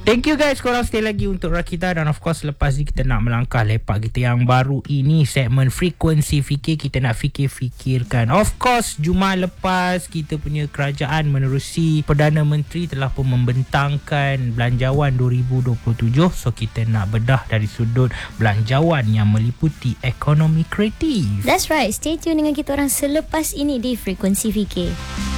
Thank you guys, korang stay lagi untuk Rakita. Dan of course lepas ni kita nak melangkah lepak kita yang baru ini, segmen Frekuensi Fikir. Kita nak fikir-fikirkan. Of course Jumaat lepas kita punya kerajaan menerusi Perdana Menteri telah pun membentangkan Belanjawan 2027. So kita nak bedah dari sudut belanjawan yang meliputi ekonomi kreatif. That's right. Stay tune dengan kita orang selepas ini di Frekuensi Fikir.